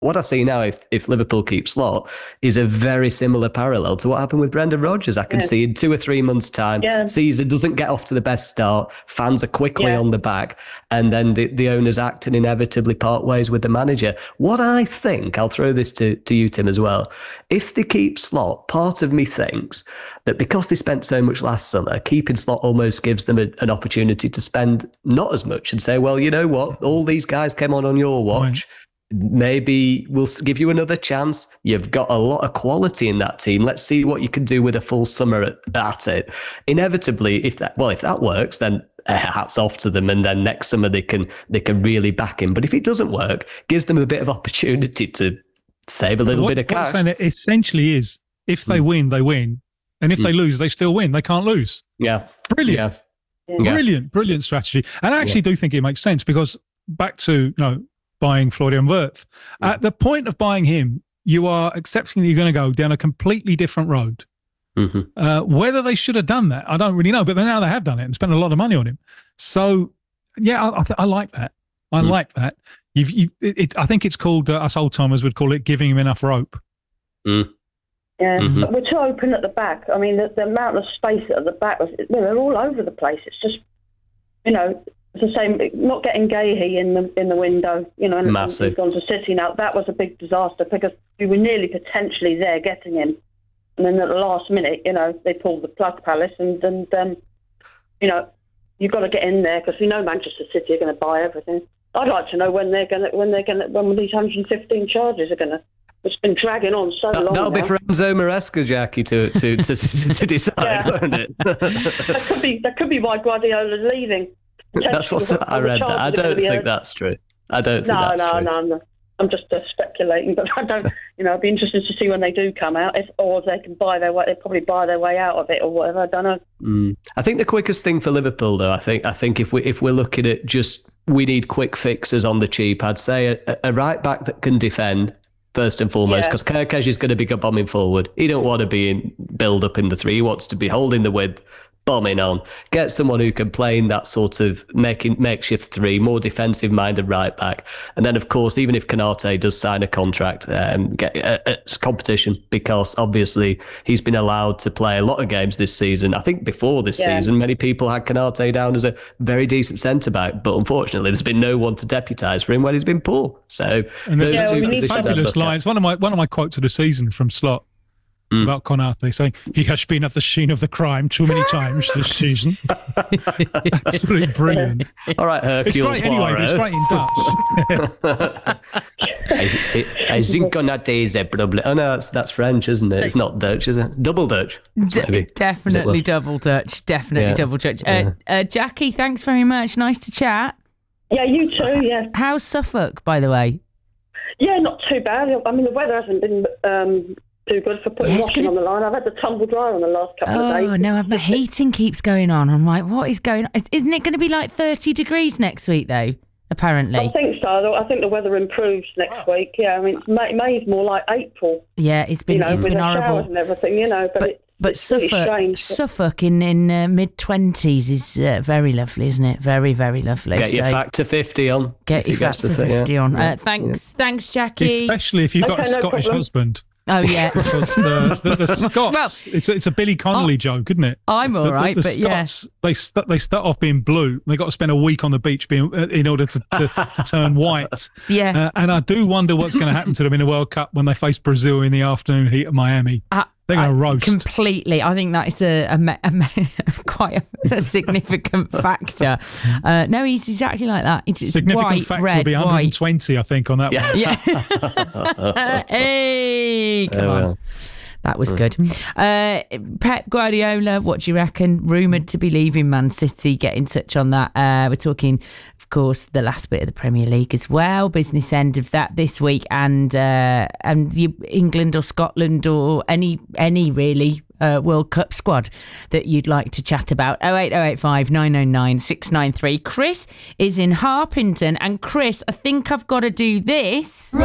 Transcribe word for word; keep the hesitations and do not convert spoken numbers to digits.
what I see now, if, if Liverpool keep Slot, is a very similar parallel to what happened with Brendan Rodgers. I can yeah. see in two or three months' time, yeah. season doesn't get off to the best start. Fans are quickly yeah. on the back, and then the, the owners act and inevitably part ways with the manager. What I think, I'll throw this to, to you, Tim, as well. If they keep Slot, part of me thinks that because they spent so much last summer, keeping Slot almost gives them a, an opportunity to spend not as much and say, well, you know what, all these guys came on on your watch. Right. Maybe we'll give you another chance. You've got a lot of quality in that team. Let's see what you can do with a full summer at, at it. Inevitably, if that well, if that works, then uh, hats off to them. And then next summer they can they can really back him. But if it doesn't work, gives them a bit of opportunity to save a little what, bit of cash. What I'm saying it essentially is, if they mm. win, they win, and if mm. they lose, they still win. They can't lose. Yeah, brilliant, yeah. brilliant, brilliant strategy. And I actually yeah. do think it makes sense because back to you know. buying Florian Wirtz. Mm. At the point of buying him, you are accepting that you're going to go down a completely different road. Mm-hmm. Uh, whether they should have done that, I don't really know, but now they have done it and spent a lot of money on him. So, yeah, I, I, I like that. I mm. like that. You've, you, it, it, I think it's called, uh, us old-timers would call it giving him enough rope. Mm. Yeah, mm-hmm. but we're too open at the back. I mean, the, the amount of space at the back, was, they're all over the place. It's just, you know... It's the same, not getting Gahey in the in the window, you know, and Massive. he's gone to City now. That was a big disaster because we were nearly potentially there getting him. And then at the last minute, you know, they pulled the plug, Palace, and, and um, you know, you've got to get in there because we know Manchester City are going to buy everything. I'd like to know when they're going to, when they're going to, when these one hundred fifteen charges are going to. It's been dragging on so that, long. That'll now. be for Enzo Maresca, Jackie, to to to, to decide, yeah. won't it? that could be that could be why Guardiola's leaving. That's what I read. That I don't think that's true. I don't think no, that's no, true. No, no, no. I'm just uh, speculating, but I don't. You know, I'd be interested to see when they do come out, if or if they can buy their way. They probably buy their way out of it or whatever. I don't know. Mm. I think the quickest thing for Liverpool, though, I think, I think if we if we're looking at just we need quick fixes on the cheap, I'd say a, a right back that can defend. First and foremost, because yeah. Kerkez is going to be bombing forward. He don't want to be in build up in the three. He wants to be holding the width, bombing on. Get someone who can play in that sort of making makeshift three, more defensive minded right back. And then, of course, even if Konate does sign a contract, um, get a, a competition, because obviously he's been allowed to play a lot of games this season. I think before this yeah. season, many people had Konate down as a very decent centre back, but unfortunately, there's been no one to deputise for him when he's been poor. So and those yeah, two positions fabulous lines. One of my one of my quotes of the season from Slot. Mm. About Konate saying he has been at the scene of the crime too many times this season. Absolutely brilliant. All right, Hercule It's great anyway, but it's great in Dutch. I think Konate is a problem. Oh no, that's, that's French, isn't it? It's not Dutch, is it? Double Dutch. D- definitely double Dutch. Definitely yeah. double Dutch. Uh, yeah. uh, Jackie, thanks very much. Nice to chat. Yeah, you too, yeah. How's Suffolk, by the way? Yeah, not too bad. I mean, the weather hasn't been... Um, too good for putting yeah, washing gonna... on the line. I've had the tumble dryer on the last couple oh, of days. Oh, no, my heating keeps going on. I'm like, what is going on? Isn't it going to be like thirty degrees next week, though, apparently? I think so. I think the weather improves next oh. week. Yeah, I mean, May, May's more like April. Yeah, it's been, you know, it's with been the horrible. Showers and everything, you know, but, but it's, But it's Suffolk, strange, Suffolk in, in uh, mid-twenties is uh, very lovely, isn't it? Very, very lovely. Get so your factor fifty on. Get your factor fifty yeah. on. Yeah. Uh, thanks, yeah. thanks, Jackie. Especially if you've got okay, a no Scottish problem. husband. Oh, yeah. Because the, the, the Scots, well, it's, it's a Billy Connolly oh, joke, isn't it? I'm all the, right, the, the but Scots, yeah. They, st- they start off being blue. They got to spend a week on the beach being uh, in order to, to, to turn white. Yeah. Uh, and I do wonder what's going to happen to them in the World Cup when they face Brazil in the afternoon heat of Miami. Uh, They're going to roast. Completely. I think that is a, a, a, a quite a, a significant factor. Uh, no, he's exactly like that. It's significant white, factor red, will be one hundred twenty, white. I think, on that yeah. one. Yeah. Hey, come oh, on. well. That was good. Uh, Pep Guardiola, what do you reckon? Rumoured to be leaving Man City. Get in touch on that. Uh, we're talking, of course, the last bit of the Premier League as well. Business end of that this week, and uh, and you, England or Scotland or any any really uh, World Cup squad that you'd like to chat about. oh eight oh eight five nine oh nine six nine three. Chris is in Harpington, and Chris, I think I've got to do this.